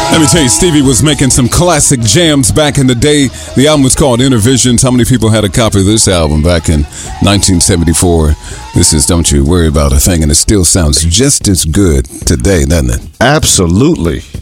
Let me tell you, Stevie was making some classic jams back in the day. The album was called Inner Visions. How many people had a copy of this album back in 1974? This is Don't You Worry About a Thing, and it still sounds just as good today, doesn't it? Absolutely.